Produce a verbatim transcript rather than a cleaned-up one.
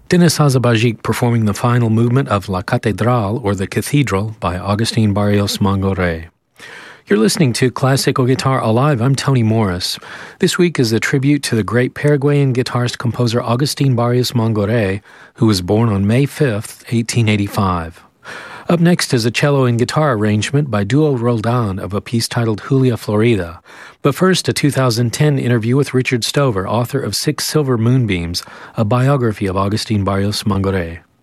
Denis Hazabajik performing the final movement of La Catedral, or the Cathedral, by Agustin Barrios Mangoré. You're listening to Classical Guitar Alive. I'm Tony Morris. This week is a tribute to the great Paraguayan guitarist-composer Agustin Barrios Mangoré, who was born on May fifth, eighteen eighty-five. Up next is a cello and guitar arrangement by Duo Roldan of a piece titled Julia Florida. But first, a two thousand ten interview with Richard Stover, author of Six Silver Moonbeams, a biography of Agustin Barrios Mangoré.